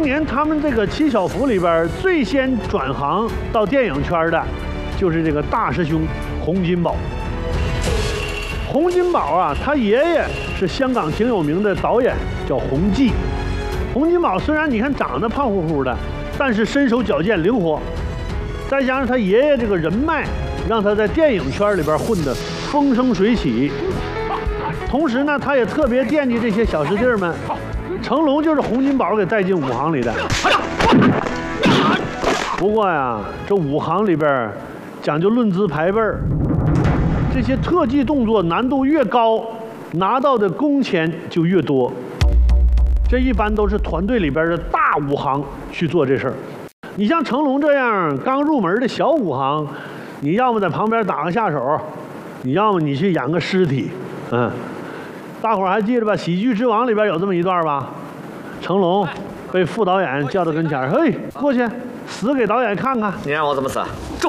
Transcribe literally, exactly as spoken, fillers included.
年他们这个七小福里边最先转行到电影圈的，就是这个大师兄洪金宝。洪金宝啊，他爷爷是香港挺有名的导演，叫洪季。洪金宝虽然你看长得胖乎乎的，但是身手矫健灵活，再加上他爷爷这个人脉，让他在电影圈里边混得风生水起。同时呢，他也特别惦记这些小师弟们。成龙就是洪金宝给带进武行里的。不过呀，这武行里边讲究论资排辈儿，这些特技动作难度越高，拿到的工钱就越多。这一般都是团队里边的大武行去做这事儿。你像成龙这样刚入门的小武行，你要么在旁边打个下手，你要么你去演个尸体，嗯。大伙儿还记得吧？《喜剧之王》里边有这么一段吧？成龙被副导演叫到跟前儿，嘿，过去死给导演看看。 你让我怎么死？住！